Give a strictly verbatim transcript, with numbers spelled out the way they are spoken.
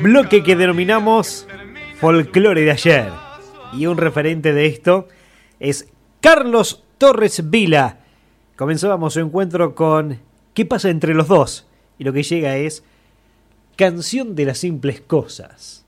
bloque que denominamos Folclore de ayer. Y un referente de esto es Carlos Torres Vila. Comenzábamos su encuentro con ¿Qué pasa entre los dos? Y lo que llega es Canción de las simples cosas.